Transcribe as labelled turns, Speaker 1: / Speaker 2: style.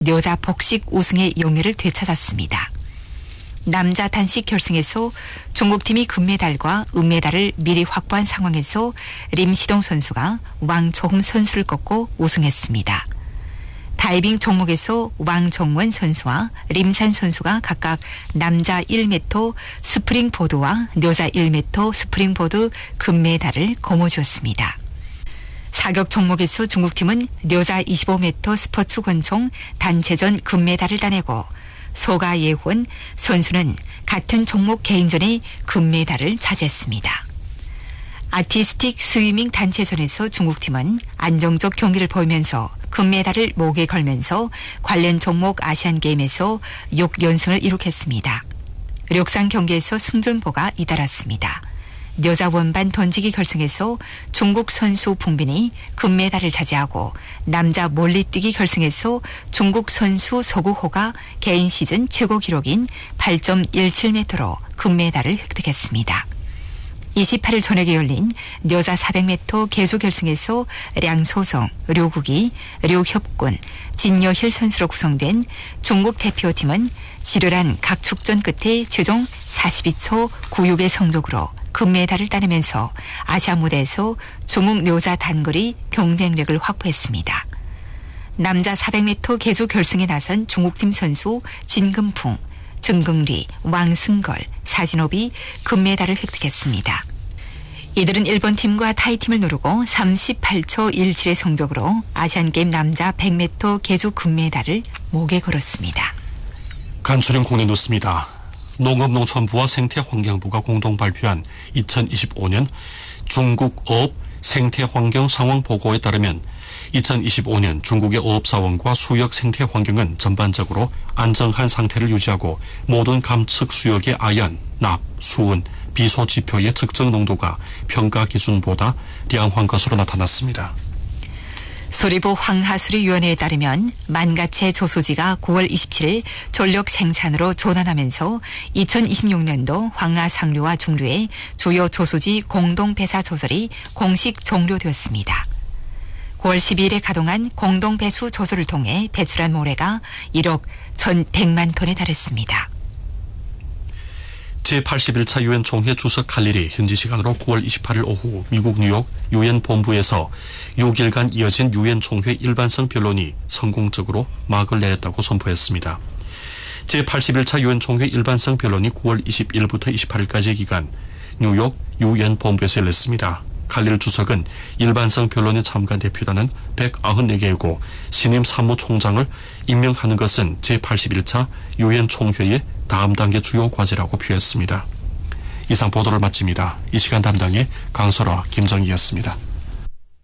Speaker 1: 묘자 복식 우승의 용의를 되찾았습니다. 남자 단식 결승에서 중국팀이 금메달과 은메달을 미리 확보한 상황에서 림시동 선수가 왕초흠 선수를 꺾고 우승했습니다. 다이빙 종목에서 왕정원 선수와 림산 선수가 각각 남자 1m 스프링보드와 여자 1m 스프링보드 금메달을 거머쥐었습니다. 사격 종목에서 중국팀은 여자 25m 스포츠 권총 단체전 금메달을 따내고 소가예훈 선수는 같은 종목 개인전의 금메달을 차지했습니다. 아티스틱 스위밍 단체전에서 중국팀은 안정적 경기를 보이면서 금메달을 목에 걸면서 관련 종목 아시안게임에서 6연승을 이룩했습니다. 력상 경기에서 승전보가 잇따랐습니다. 여자 원반 던지기 결승에서 중국 선수 봉빈이 금메달을 차지하고 남자 멀리뛰기 결승에서 중국 선수 서구호가 개인 시즌 최고 기록인 8.17m로 금메달을 획득했습니다. 28일 저녁에 열린 여자 400m 계수 결승에서 량소성, 료국이, 료협군, 진여힐 선수로 구성된 중국 대표팀은 지르란 각축전 끝에 최종 42초 96의 성적으로 금메달을 따내면서 아시아 무대에서 중국 여자 단거리 경쟁력을 확보했습니다. 남자 400m 계수 결승에 나선 중국팀 선수 진금풍, 증긍리, 왕승걸, 사진업이 금메달을 획득했습니다. 이들은 일본팀과 타이팀을 누르고 38초 17의 성적으로 아시안게임 남자 100m 계수 금메달을 목에 걸었습니다.
Speaker 2: 간추린 국내 뉴스입니다. 농업농촌부와 생태환경부가 공동 발표한 2025년 중국 어업 생태환경 상황 보고에 따르면 2025년 중국의 어업사원과 수역 생태환경은 전반적으로 안정한 상태를 유지하고 모든 감측 수역의 아연, 납, 수은, 비소 지표의 측정 농도가 평가 기준보다 량호한 것으로 나타났습니다.
Speaker 1: 수리부 황하수리위원회에 따르면 만가채 조소지가 9월 27일 전력 생산으로 전환하면서 2026년도 황하 상류와 중류의 주요 조소지 공동 배사 조설이 공식 종료되었습니다. 9월 12일에 가동한 공동 배수 조소를 통해 배출한 모래가 1억 1,100만 톤에 달했습니다.
Speaker 2: 제81차 유엔 총회 주석 할 일이 현지 시간으로 9월 28일 오후 미국 뉴욕 유엔 본부에서 6일간 이어진 유엔 총회 일반성 변론이 성공적으로 막을 내렸다고 선포했습니다. 제81차 유엔 총회 일반성 변론이 9월 21일부터 28일까지의 기간 뉴욕 유엔 본부에서 열렸습니다. 칼릴 주석은 일반성 변론에 참가한 대표단은 194개이고 신임 사무총장을 임명하는 것은 제81차 유엔 총회의 다음 단계 주요 과제라고 표했습니다. 이상 보도를 마칩니다. 이 시간 담당의 강설아, 김정희였습니다.